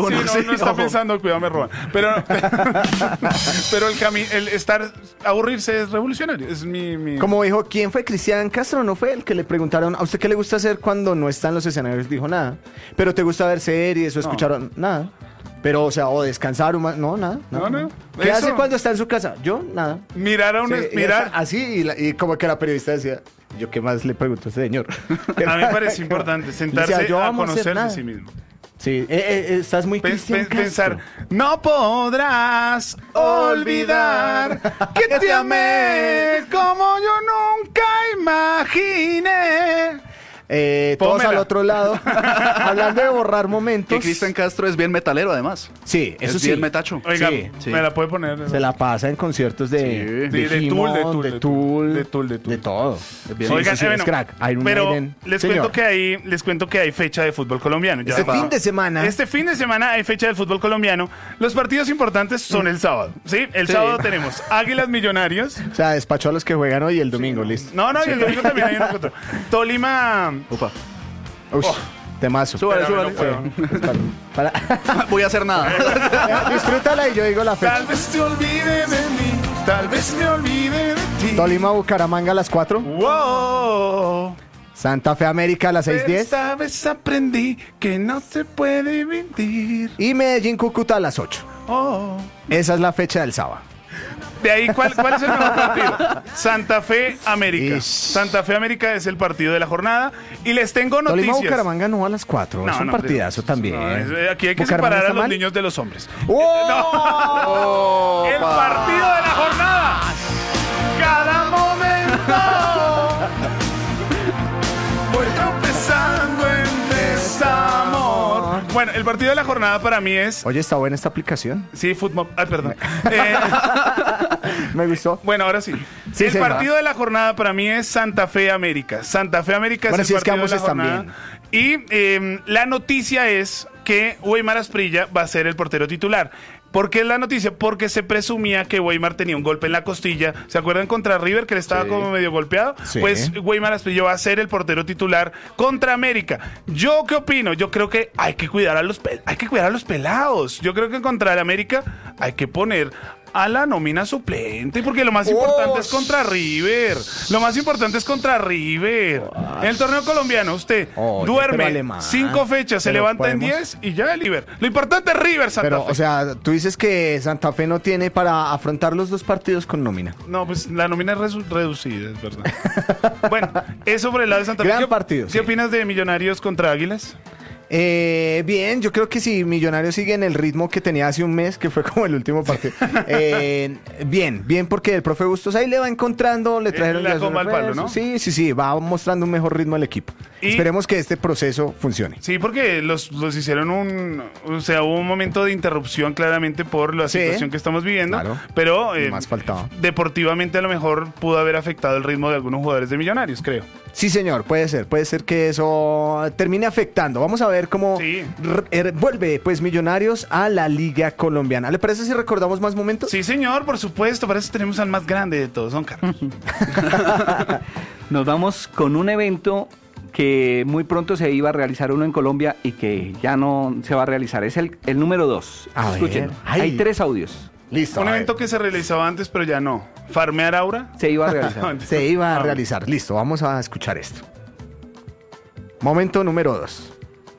Sí, no está pensando, cuidado, me roban. Pero el estar, aburrirse es revolucionario. Es mi... Como dijo, ¿quién fue? Cristian Castro, ¿no fue? El que le preguntaron, ¿a usted qué le gusta hacer cuando no está en los escenarios? Dijo, nada. ¿Pero te gusta ver series o escuchar? Nada. Pero, o sea, o descansar, no, nada. No. ¿Qué hace cuando está en su casa? Yo, nada. Mirar a un... Sí, así, y como que la periodista decía, ¿yo qué más le pregunto a ese señor? A mí me parece importante sentarse a conocerse a sí mismo. Sí, estás muy pensar, no podrás olvidar que te amé como yo nunca imaginé. Todos al otro lado, hablando de borrar momentos. Que Cristian Castro es bien metalero, además. Sí, eso es sí. bien metacho. Oiga, sí. me la puede poner. Se la pasa en conciertos de Tool, de todo. Oigan, es crack. Pero les cuento que hay fecha de fútbol colombiano. Este fin de semana hay fecha del fútbol colombiano. Los partidos importantes son el sábado. ¿Sí? El sábado tenemos Águilas Millonarios. O sea, despachó a los que juegan hoy y el domingo, listo. No, y el domingo también hay uno que otro. Tolima. Upa. Temazo. Súbale. Voy a hacer nada. Disfrútala y yo digo la fecha. Tal vez te olvide de mí, tal vez me olvide de ti. Tolima, Bucaramanga a las 4. Wow. Santa Fe, América a las 6:10. Esta vez aprendí que no se puede mentir. Y Medellín, Cúcuta a las 8. Esa es la fecha del sábado. De ahí, ¿cuál es el mejor partido? Santa Fe, América. Santa Fe, América es el partido de la jornada. Y les tengo noticias. Tolima, Bucaramanga no a las 4. Es un partidazo también. Aquí hay que separar a los niños de los hombres. El partido de la jornada. Cada momento. Voy tropezando en desamor. Bueno, el partido de la jornada para mí es... Oye, está buena esta aplicación. Sí, fútbol. Ay, perdón. Me gustó. Bueno, ahora sí. El partido de la jornada para mí es Santa Fe América. Santa Fe América es el partido de la jornada. Y la noticia es que Weimar Asprilla va a ser el portero titular. ¿Por qué es la noticia? Porque se presumía que Weimar tenía un golpe en la costilla. ¿Se acuerdan contra River que le estaba como medio golpeado? Sí. Pues Weimar Asprilla va a ser el portero titular contra América. ¿Yo qué opino? Yo creo que hay que cuidar a los pelados. Yo creo que contra el América hay que poner a la nómina suplente, porque lo más importante es contra River. En el torneo colombiano usted duerme 5 fechas, se levanta en 10 y ya el River. Lo importante es River, Santa Fe. O sea, tú dices que Santa Fe no tiene para afrontar los dos partidos con nómina. No, pues la nómina es reducida, es verdad. Bueno, eso por el lado de Santa Fe. Gran partido. ¿Qué opinas de Millonarios contra Águilas? Bien, yo creo que si Millonarios sigue en el ritmo que tenía hace un mes, que fue como el último partido. Bien, porque el profe Bustos ahí le va encontrando, le trajeron la goma al palo, ¿no? Sí, va mostrando un mejor ritmo al equipo. Esperemos que este proceso funcione. Sí, porque los hicieron hubo un momento de interrupción claramente por la situación que estamos viviendo, pero más faltaba. Deportivamente a lo mejor pudo haber afectado el ritmo de algunos jugadores de Millonarios, creo. Sí, señor, puede ser que eso termine afectando. Vamos a ver cómo vuelve pues Millonarios a la Liga Colombiana. ¿Le parece si recordamos más momentos? Sí, señor, por supuesto. Para eso tenemos al más grande de todos, don Carlos. Nos vamos con un evento que muy pronto se iba a realizar uno en Colombia y que ya no se va a realizar. Es el número 2. Escuchen, hay 3 audios. Listo. Un evento que se realizaba antes, pero ya no. ¿Farmear Aura? Se iba a realizar. Se iba a realizar. Listo, vamos a escuchar esto. Momento número 2.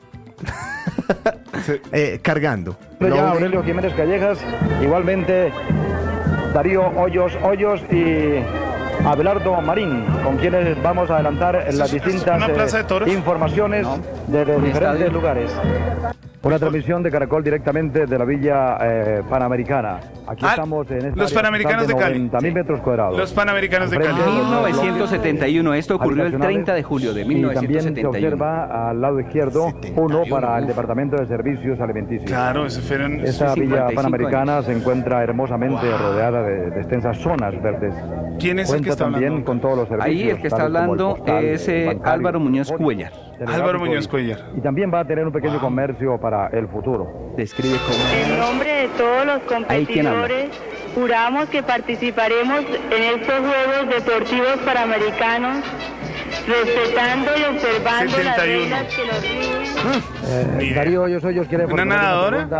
Cargando. Ya Aurelio Jiménez Callejas, igualmente Darío Hoyos y Abelardo Marín, con quienes vamos a adelantar en las distintas informaciones de diferentes lugares. Una transmisión de Caracol directamente de la Villa Panamericana. Aquí estamos en esta los Panamericanos de Cali. 90.000 metros cuadrados. Los Panamericanos de Cali. 1971. Esto ocurrió el 30 de julio de 1971. Y también se observa al lado izquierdo uno para el Departamento de Servicios Alimenticios. Claro, ese fueron... Esta Villa Panamericana se encuentra hermosamente rodeada de extensas zonas verdes. ¿Quién es el que está también hablando? Con todos los servicios. Ahí el que está hablando es Álvaro Muñoz Cuellar. Álvaro Muñoz Cuellar. Y también va a tener un pequeño comercio para el futuro. Describe cómo. En nombre de todos los competidores, juramos que participaremos en estos Juegos Deportivos Panamericanos, respetando y observando 71. Las reglas que los rigen. Darío Hoyos quiere ¿Una nadadora?